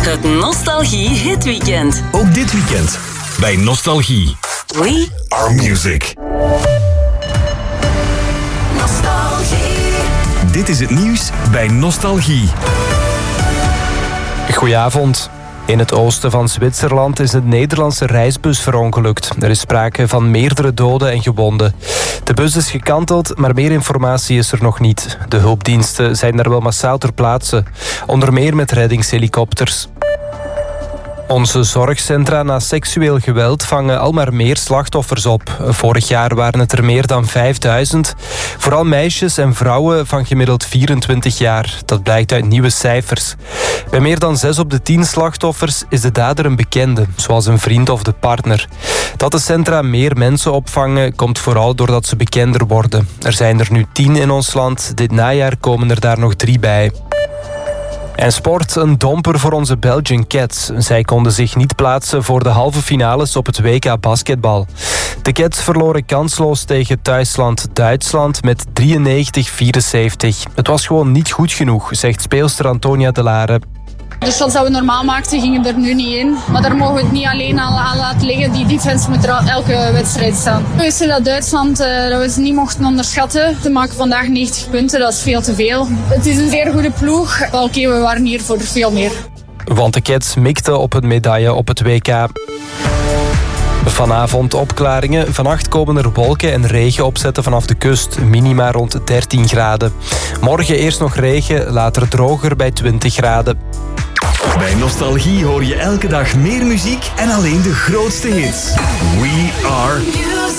Het Nostalgie Hitweekend. Ook dit weekend bij Nostalgie. We are music. Nostalgie. Dit is het nieuws bij Nostalgie. Goedenavond. In het oosten van Zwitserland is een Nederlandse reisbus verongelukt. Er is sprake van meerdere doden en gewonden. De bus is gekanteld, maar meer informatie is er nog niet. De hulpdiensten zijn er wel massaal ter plaatse. Onder meer met reddingshelikopters. Onze zorgcentra na seksueel geweld vangen al maar meer slachtoffers op. Vorig jaar waren het er meer dan 5000. Vooral meisjes en vrouwen van gemiddeld 24 jaar. Dat blijkt uit nieuwe cijfers. Bij meer dan 6 op de 10 slachtoffers is de dader een bekende, zoals een vriend of de partner. Dat de centra meer mensen opvangen, komt vooral doordat ze bekender worden. Er zijn er nu 10 in ons land. Dit najaar komen er daar nog 3 bij. En sport, een domper voor onze Belgian Cats. Zij konden zich niet plaatsen voor de halve finales op het WK basketbal. De Cats verloren kansloos tegen thuisland Duitsland met 93-74. Het was gewoon niet goed genoeg, zegt speelster Antonia de Lare. De shots dat we normaal maakten gingen er nu niet in. Maar daar mogen we het niet alleen aan laten liggen. Die defense moet er elke wedstrijd staan. We wisten dat Duitsland dat we ze niet mochten onderschatten. Ze maken vandaag 90 punten, dat is veel te veel. Het is een zeer goede ploeg. Oké, we waren hier voor veel meer. Want de Cats mikten op een medaille op het WK. Vanavond opklaringen. Vannacht komen er wolken en regen opzetten vanaf de kust. Minima rond 13 graden. Morgen eerst nog regen, later droger bij 20 graden. Bij Nostalgie hoor je elke dag meer muziek en alleen de grootste hits. We are